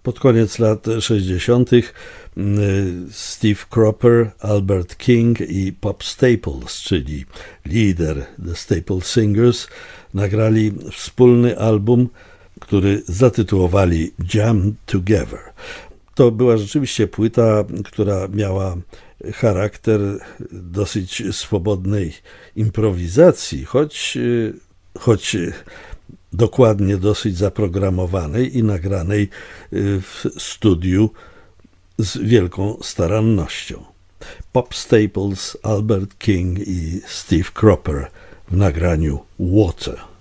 Pod koniec lat 60. Steve Cropper, Albert King i Pop Staples, czyli lider The Staple Singers, nagrali wspólny album, który zatytułowali Jam Together. To była rzeczywiście płyta, która miała charakter dosyć swobodnej improwizacji, choć dokładnie dosyć zaprogramowanej i nagranej w studiu z wielką starannością. Pop Staples, Albert King i Steve Cropper w nagraniu Water.